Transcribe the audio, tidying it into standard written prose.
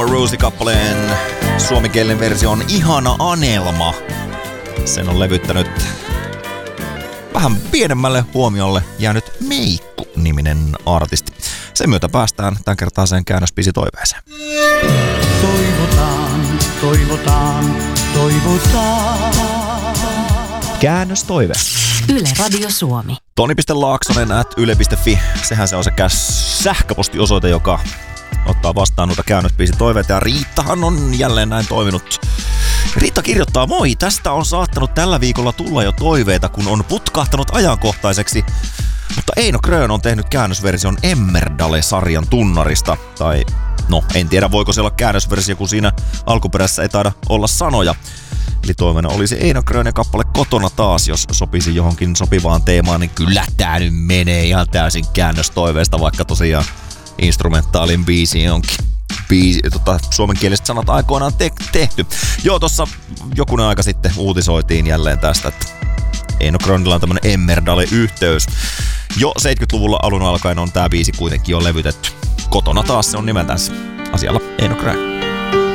Rosie-kappaleen suomenkielinen versio on Ihana Anelma. Sen on levyttänyt vähän pienemmälle huomiolle jäänyt Meikku-niminen artisti. Sen myötä päästään tämän kertaiseen käännösbiisitoiveeseen. Toivotaan, toivotaan, toivotaan. Käännöstoive. Yle Radio Suomi. Toni.laaksonen@yle.fi. Sehän se on se sähköpostiosoite, joka ottaa vastaan noita käännösbiisitoiveita. Ja Riittahan on jälleen näin toiminut. Riitta kirjoittaa: moi, tästä on saattanut tällä viikolla tulla jo toiveita, kun on putkahtanut ajankohtaiseksi. Mutta Eino Grön on tehnyt käännösversion Emmerdale-sarjan tunnarista. Tai no, en tiedä voiko se olla käännösversio, kun siinä alkuperässä ei taida olla sanoja. Eli toiveena olisi Eino Grönen kappale Kotona taas, jos sopisi johonkin sopivaan teemaan, niin kyllä tää nyt menee ihan täysin käännöstoiveesta, vaikka tosiaan instrumentaalin biisi onkin suomenkieliset sanat aikoinaan tehty. Joo, tossa jokunen aika sitten uutisoitiin jälleen tästä, että Eino Grönillä on tämmönen Emmerdale-yhteys. Jo 70-luvulla alun alkaen on tää biisi kuitenkin jo levytetty. Kotona taas se on nimeltänsä. Asialla Eino Grön.